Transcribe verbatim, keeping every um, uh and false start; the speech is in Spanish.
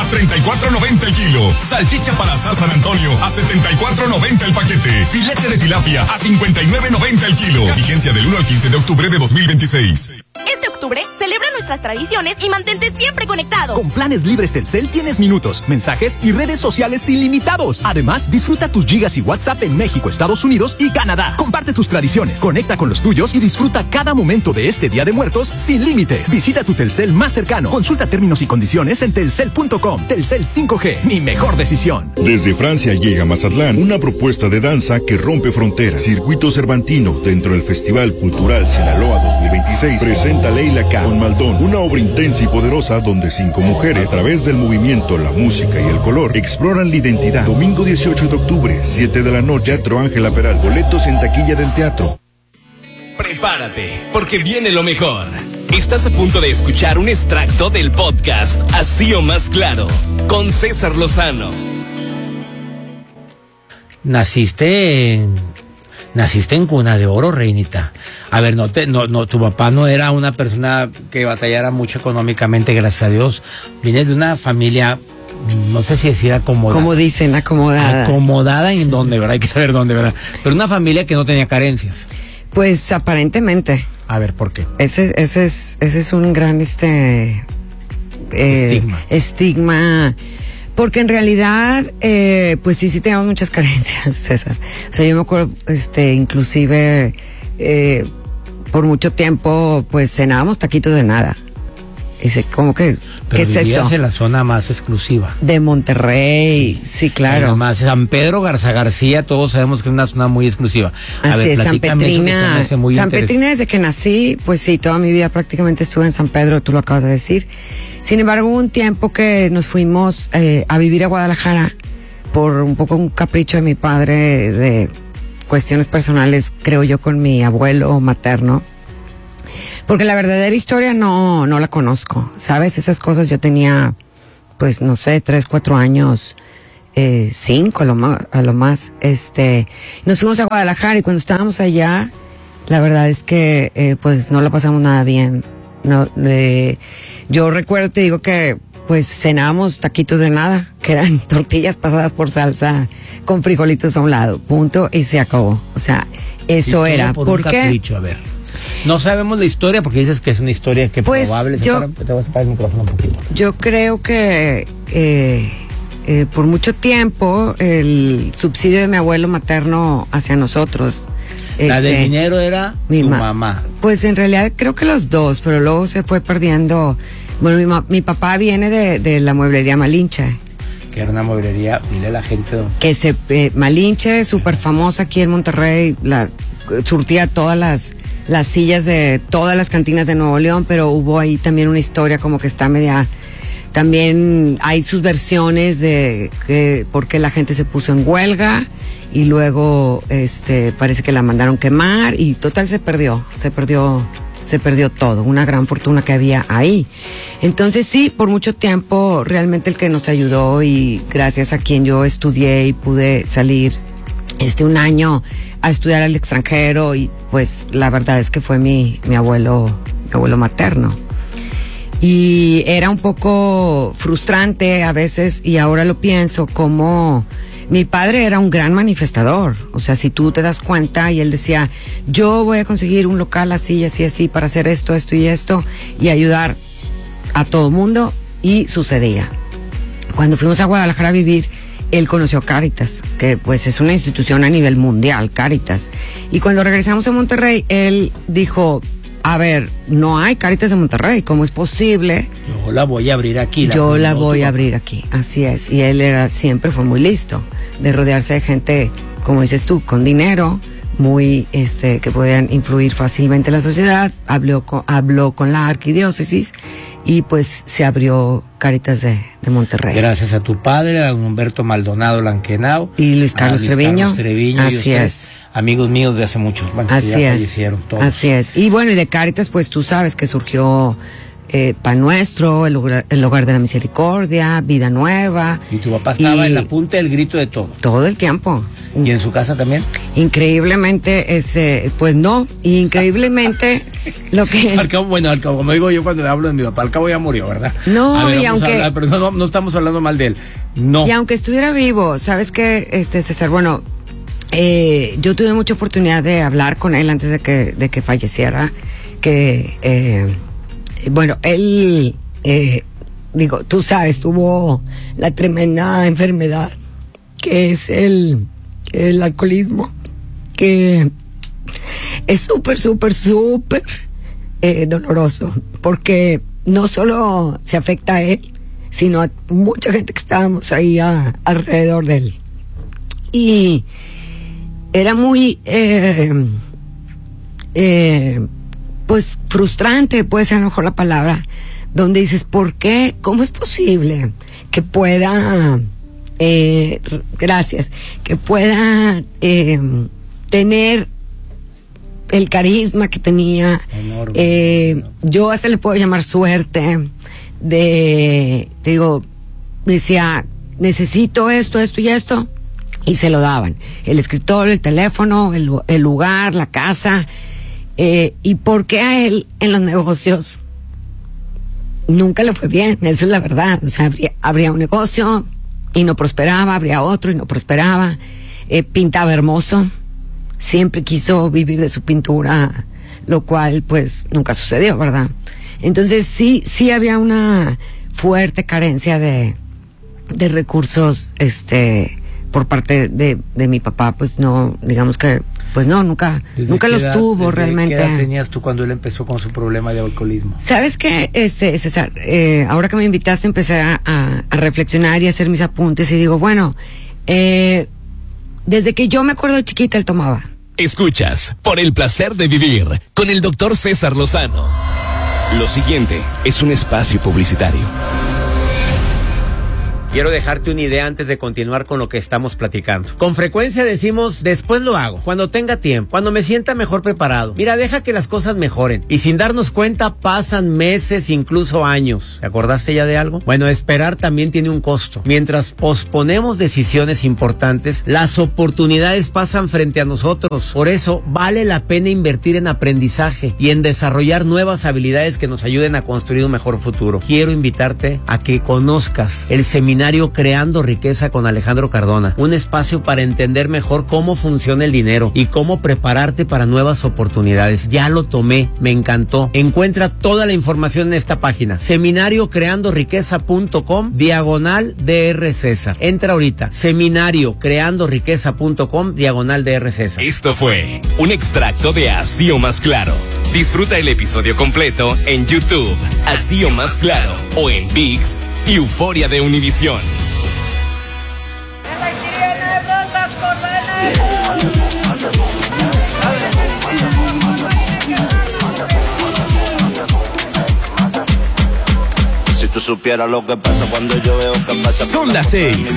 treinta y cuatro noventa el kilo. Salchicha para asar San Antonio a setenta y cuatro noventa el paquete. Filete de tilapia a cincuenta y nueve noventa el kilo. Vigencia del uno al quince de octubre de dos mil veintiséis. Este octubre, celebra nuestras tradiciones y mantente siempre conectado. Con planes libres Telcel tienes minutos, mensajes y redes sociales ilimitados. Además, disfruta tus gigas y WhatsApp en México, Estados Unidos y Canadá. Comparte tus tradiciones, conecta con los tuyos y disfruta cada momento de este Día de Muertos sin límites. Visita tu Telcel más cercano. Consulta términos y condiciones en telcel punto com. Telcel cinco G, mi mejor decisión. Desde Francia llega a Mazatlán una propuesta de danza que rompe fronteras. Circuito Cervantino, dentro del Festival Cultural Sinaloa dos mil veintiséis, presenta Leila K. con Maldón, una obra intensa y poderosa donde cinco mujeres, a través del movimiento, la música y el color, exploran la identidad. Domingo dieciocho de octubre, siete de la noche, Teatro Ángela Peral. Boletos en taquilla del teatro. Prepárate, porque viene lo mejor. Estás a punto de escuchar un extracto del podcast Así o Más Claro, con César Lozano. Naciste en, naciste en cuna de oro, reinita. A ver, no, te, no, no, tu papá no era una persona que batallara mucho económicamente, gracias a Dios. Vienes de una familia, no sé si decir acomodada. Como dicen, acomodada. Acomodada en dónde, ¿verdad? Hay que saber dónde, ¿verdad? Pero una familia que no tenía carencias. Pues aparentemente. A ver, ¿por qué? Ese, ese es, ese es un gran este eh, estigma. Estigma. Porque en realidad, eh, pues sí, sí teníamos muchas carencias, César. O sea, yo me acuerdo, este, inclusive, eh, por mucho tiempo, pues cenábamos taquitos de nada. Dice, ¿cómo que? Pero ¿qué es eso? en la zona más exclusiva. De Monterrey, sí, sí claro. Más San Pedro Garza García, todos sabemos que es una zona muy exclusiva. A Así ver, es, San Petrina. San Petrina, desde que nací, pues sí, toda mi vida prácticamente estuve en San Pedro, tú lo acabas de decir. Sin embargo, hubo un tiempo que nos fuimos eh, a vivir a Guadalajara por un poco un capricho de mi padre, de cuestiones personales, creo yo, con mi abuelo materno. Porque la verdadera historia no, no la conozco, ¿sabes? Esas cosas yo tenía, pues, no sé, tres, cuatro años, eh, cinco a lo más, a lo más. Este, nos fuimos a Guadalajara y cuando estábamos allá, la verdad es que, eh, pues, no la pasamos nada bien. No, eh, yo recuerdo, te digo que, pues, cenábamos taquitos de nada, que eran tortillas pasadas por salsa con frijolitos a un lado, punto, y se acabó. O sea, eso era. Por, ¿Por un qué? Capricho, a ver. No sabemos la historia porque dices que es una historia que pues probable. Yo, para, te voy a sacar el micrófono un poquito. Yo creo que eh, eh, por mucho tiempo el subsidio de mi abuelo materno hacia nosotros. La este, del dinero era mi tu ma- mamá. Pues en realidad creo que los dos, pero luego se fue perdiendo. Bueno, mi, ma- mi papá viene de, de la mueblería Malinche. Que era una mueblería, dile a la gente. ¿Dónde? Que se eh, Malinche, súper famosa aquí en Monterrey, la surtía todas las las sillas de todas las cantinas de Nuevo León, pero hubo ahí también una historia como que está media, también hay sus versiones de que por qué la gente se puso en huelga y luego este parece que la mandaron quemar y total se perdió, se perdió, se perdió todo, una gran fortuna que había ahí. Entonces sí, por mucho tiempo realmente el que nos ayudó y gracias a quien yo estudié y pude salir este un año a estudiar al extranjero y pues la verdad es que fue mi, mi abuelo, mi abuelo materno. Y era un poco frustrante a veces y ahora lo pienso como mi padre era un gran manifestador. O sea, si tú te das cuenta y él decía, yo voy a conseguir un local así, así, así para hacer esto, esto y esto y ayudar a todo mundo y sucedía. Cuando fuimos a Guadalajara a vivir, él conoció Cáritas, que pues es una institución a nivel mundial, Cáritas. Y cuando regresamos a Monterrey, él dijo, a ver, no hay Cáritas de Monterrey, ¿cómo es posible? Yo la voy a abrir aquí. La Yo la voy a a abrir aquí, así es. Y él era siempre fue muy listo de rodearse de gente, como dices tú, con dinero, muy, este, que podían influir fácilmente en la sociedad. Habló con, habló con la arquidiócesis y pues se abrió Cáritas de, de Monterrey. Gracias a tu padre, a Humberto Maldonado Lanquenao. Y Luis Carlos Luis Treviño. Carlos Treviño. Así y ustedes, es. Amigos míos de hace muchos. Bueno, Así que ya es. fallecieron todos. Así es. Y bueno, y de Cáritas, pues tú sabes que surgió eh, Pan Nuestro, el hogar, el hogar de la Misericordia, Vida Nueva. Y tu papá estaba y en la punta del grito de todo. Todo el tiempo. ¿Y en su casa también? Increíblemente, ese, pues no, y increíblemente lo que... Al cabo, bueno, al cabo, como digo yo cuando hablo de mi papá, al cabo ya murió, ¿verdad? No, a ver, y vamos aunque... a hablar, pero no, no, no estamos hablando mal de él, no. Y aunque estuviera vivo, ¿sabes qué, este, César? Bueno, eh, yo tuve mucha oportunidad de hablar con él antes de que, de que falleciera, que, eh, bueno, él, eh, digo, tú sabes, tuvo la tremenda enfermedad que es el, el alcoholismo, que es súper, súper, súper eh, doloroso, porque no solo se afecta a él, sino a mucha gente que estábamos ahí a, alrededor de él. Y era muy, eh, eh, pues, frustrante, puede ser a lo mejor la palabra, donde dices, ¿por qué? ¿Cómo es posible que pueda, eh, gracias, que pueda eh, tener el carisma que tenía? Enorme, eh, enorme. Yo hasta le puedo llamar suerte de, te digo, decía, necesito esto, esto y esto, y se lo daban. El escritorio, el teléfono, el, el lugar, la casa. Eh, ¿Y por qué a él en los negocios nunca le fue bien? Esa es la verdad. O sea, habría, habría un negocio y no prosperaba, habría otro y no prosperaba. Eh, pintaba hermoso. Siempre quiso vivir de su pintura, lo cual pues nunca sucedió, ¿verdad? Entonces sí, sí había una fuerte carencia de, de recursos, este, por parte de, de mi papá, pues no, digamos que, pues no, nunca, nunca los edad, tuvo realmente. ¿Qué edad tenías tú cuando él empezó con su problema de alcoholismo? ¿Sabes qué, este, César? Eh, ahora que me invitaste empecé a, a, a reflexionar y a hacer mis apuntes y digo, bueno, eh, desde que yo me acuerdo de chiquita él tomaba. Escuchas Por el placer de vivir con el doctor César Lozano. Lo siguiente es un espacio publicitario. Quiero dejarte una idea antes de continuar con lo que estamos platicando. Con frecuencia decimos, después lo hago, cuando tenga tiempo, cuando me sienta mejor preparado. Mira, deja que las cosas mejoren. Y sin darnos cuenta pasan meses, incluso años. ¿Te acordaste ya de algo? Bueno, esperar también tiene un costo. Mientras posponemos decisiones importantes, las oportunidades pasan frente a nosotros. Por eso vale la pena invertir en aprendizaje y en desarrollar nuevas habilidades que nos ayuden a construir un mejor futuro. Quiero invitarte a que conozcas el seminario Creando Riqueza con Alejandro Cardona, un espacio para entender mejor cómo funciona el dinero y cómo prepararte para nuevas oportunidades. Ya lo tomé, me encantó. Encuentra toda la información en esta página, seminario creando riqueza punto com, diagonal DR César. Entra ahorita, seminario creando riqueza punto com, diagonal DR César. Esto fue un extracto de Así o Más Claro. Disfruta el episodio completo en YouTube, Así o Más Claro, o en ViX y Euforia de Univisión. Si tú supieras lo que pasa cuando yo veo que pasa. Son las seis